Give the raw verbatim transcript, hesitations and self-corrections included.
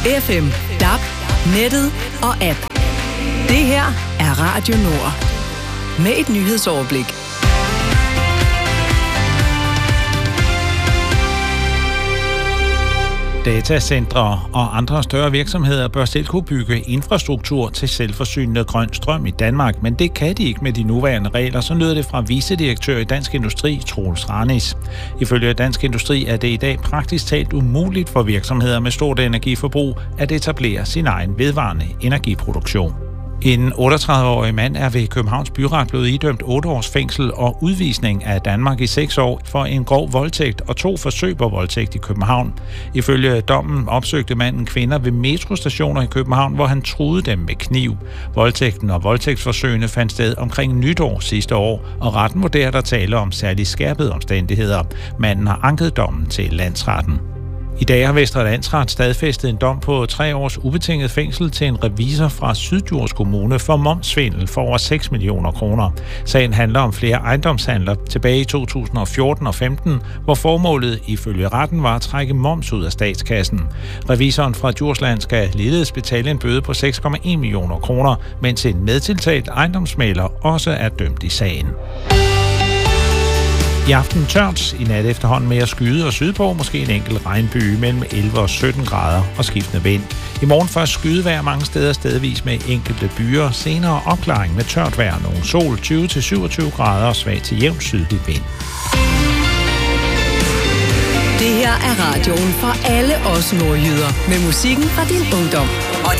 F M, D A B, nettet og app. Det her er Radio Nord. Med et nyhedsoverblik. Datacentre og andre større virksomheder bør selv kunne bygge infrastruktur til selvforsynende grøn strøm i Danmark, men det kan de ikke med de nuværende regler, så lyder det fra vicedirektør i Dansk Industri, Troels Ranis. Ifølge Dansk Industri er det i dag praktisk talt umuligt for virksomheder med stort energiforbrug at etablere sin egen vedvarende energiproduktion. En otteogtredive-årig mand er ved Københavns Byret blevet idømt otte års fængsel og udvisning af Danmark i seks år for en grov voldtægt og to forsøg på voldtægt i København. Ifølge dommen opsøgte manden kvinder ved metrostationer i København, hvor han truede dem med kniv. Voldtægten og voldtægtsforsøgene fandt sted omkring nytår sidste år, og retten vurderer der tale om særligt skærpede omstændigheder. Manden har anket dommen til landsretten. I dag har Vestre Landsret stadfæstet en dom på tre års ubetinget fængsel til en revisor fra Syddjurs Kommune for momssvindel for over seks millioner kroner. Sagen handler om flere ejendomshandler tilbage i to tusind og fjorten og femten, hvor formålet ifølge retten var at trække moms ud af statskassen. Revisoren fra Djursland skal ligeledes betale en bøde på seks komma en millioner kroner, mens en medtiltalt ejendomsmægler også er dømt i sagen. I aften tørt, i nat efterhånden mere skyde og sydpå, måske en enkelt regnbyge mellem elleve og sytten grader og skiftende vind. I morgen først skydevejr mange steder stedvis med enkelte byer, senere opklaring med tørt vejr, nogen sol, tyve til syvogtyve grader og svag til jævn sydlig vind. Det her er radioen for alle os nordjyder med musikken fra din ungdom. Og